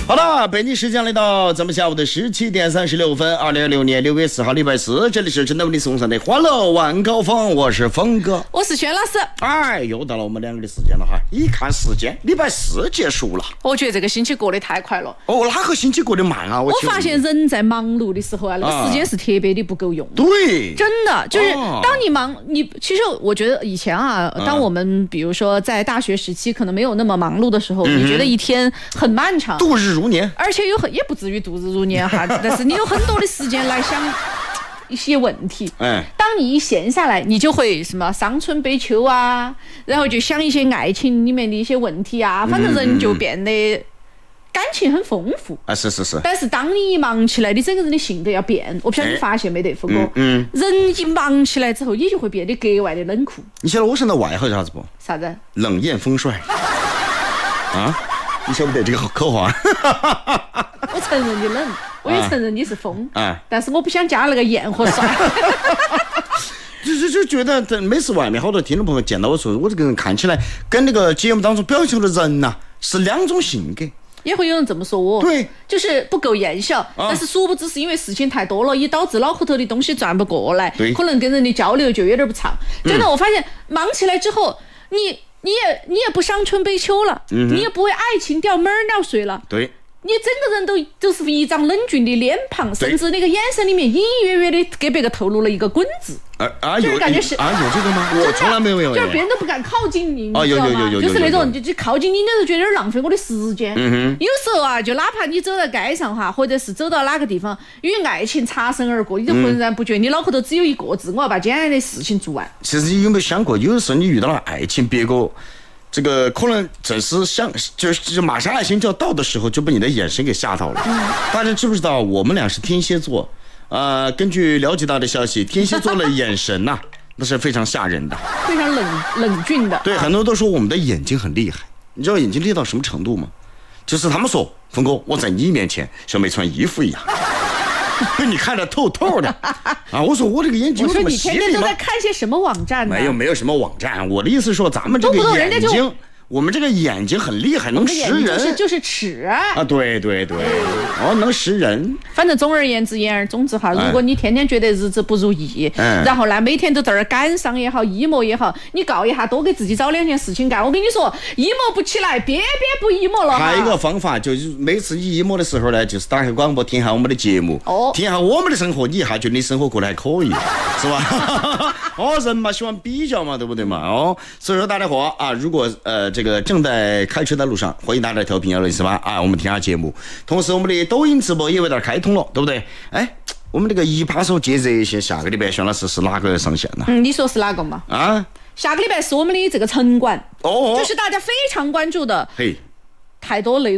好了，北京时间来到咱们下午的17:36，2026年6月4号礼拜四，这里是真的为你送上的欢乐晚高峰，我是峰哥， 我是轩老师。 哎，又到了我们两个的时间了哈，一看时间，礼拜四结束了。 我觉得这个星期过得太快了。 哦，哪个星期过得慢啊？我发现人在忙碌的时候啊，那个时间是特别的不够用。 对， 真的就是当你忙，其实我觉得以前啊，当我们比如说在大学时期可能没有那么忙碌的时候，你觉得一天很漫长， 度日如年， 而且也不至于度日如年哈，但是你有很多的时间来想一些问题。当你一闲下来，你就会什么伤春悲秋啊，然后就想一些爱情里面的一些问题啊，反正人就变得感情很丰富啊，是。 但是当你一忙起来，你整个人的性格要变。我不晓得你发现没得，峰哥。人一忙起来之后，你就会变得格外的冷酷。 你晓得我现在外号叫啥子不？ 啥子？ 冷艳风帅。啊？你晓不得这个口号？ 我承认你冷，我也承认你是疯。但是我不想加那个艳和帅。 就觉得每次外面好多听众朋友见到我说，我这个人看起来跟那个节目当中表现的人呐是两种性格。 也会有人这么说我， 对， 就是不够艳笑，但是殊不知是因为事情太多了，也导致脑壳头的东西转不过来，可能跟人的交流就有点不畅。真的，我发现忙起来之后，你也不伤春悲秋了，你也不为爱情掉门尿水了， 对。 你整个人都是一张冷峻的脸庞，甚至那个眼神里面隐隐约约的给别个透露了一个滚字。就是感觉是有这个吗？我从来没有。 就是别人都不敢靠近你，你知道吗？就是那种就靠近你，那就觉得有点浪费我的时间。有时候啊，就哪怕你走到街上哈，或者是走到哪个地方，因为爱情擦身而过，你就浑然不觉，你脑壳头只有一个字：我要把今天的事情做完。 其实你有没有想过，有时候你遇到了爱情，别个这个可能正是就是马上爱情就要到的时候，就被你的眼神给吓到了。大家知不知道我们俩是天蝎座？根据了解到的消息，天蝎座的眼神呐，那是非常吓人的， 非常冷峻的。 对，很多都说我们的眼睛很厉害，你知道眼睛厉到什么程度吗？就是他们说，峰哥，我在你面前像没穿衣服一样。被你看得透透的啊！我说我这个眼睛有什么犀利吗？ 我说你天天都在看些什么网站呢？ 没有什么网站，我的意思是说咱们这个眼睛，我们这个眼睛很厉害，能识人， 就是尺啊！ 对，能识人。 反正总而言之，言而总之哈，如果你天天觉得日子不如意，然后呢，每天都在这儿感伤也好，emo也好，你告一下，多给自己找2件事情干。我跟你说，emo不起来，别不 emo了。 还有一个方法，就是每次你 emo 的时候呢，就是打开广播听下我们的节目，听下我们的生活，你一下觉得你生活过得还可以，是吧？人嘛喜欢比较嘛，对不对嘛？所以说大家伙啊，如果这个正在开车的路上，欢迎大家调频106.48啊，我们听下节目。同时我们的抖音直播也为大家开通了，对不对？我们这个1把手接热线，下个礼拜轩老师是哪个上线呢？ 你说是哪个嘛？下个礼拜是我们的这个城管，就是大家非常关注的，太多内容。